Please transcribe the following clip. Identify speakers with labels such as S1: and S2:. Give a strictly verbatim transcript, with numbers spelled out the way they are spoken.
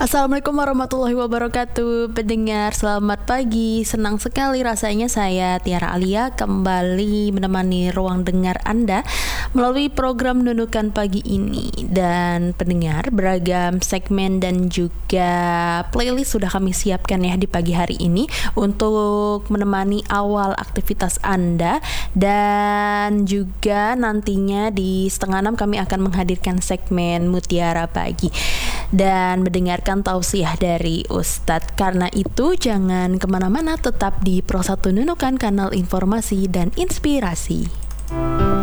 S1: Assalamualaikum warahmatullahi wabarakatuh. Pendengar, selamat pagi. Senang sekali rasanya saya Tiara Alia kembali menemani ruang dengar Anda melalui program Nunukan Pagi ini. Dan pendengar, beragam segmen dan juga playlist sudah kami siapkan ya di pagi hari ini untuk menemani awal aktivitas Anda. Dan juga nantinya di setengah enam kami akan menghadirkan segmen Mutiara Pagi dan mendengarkan tausiah dari Ustadz. Karena itu jangan kemana-mana, tetap di Pro satu Nunukan, kanal informasi dan inspirasi.